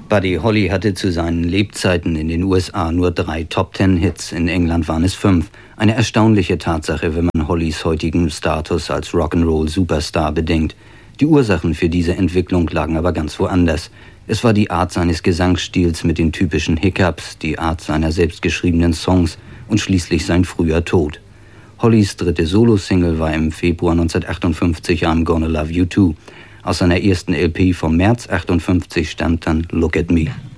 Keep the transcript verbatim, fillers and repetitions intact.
Buddy Holly hatte zu seinen Lebzeiten in den U S A nur drei Top-Ten-Hits, in England waren es fünf. Eine erstaunliche Tatsache, wenn man Hollys heutigen Status als Rock'n'Roll-Superstar bedenkt. Die Ursachen für diese Entwicklung lagen aber ganz woanders. Es war die Art seines Gesangsstils mit den typischen Hiccups, die Art seiner selbstgeschriebenen Songs und schließlich sein früher Tod. Hollys dritte Solo-Single war im Februar neunzehnhundertachtundfünfzig I'm Gonna Love You Too. Aus seiner ersten L P vom März achtundfünfzig stammt dann Look at Me.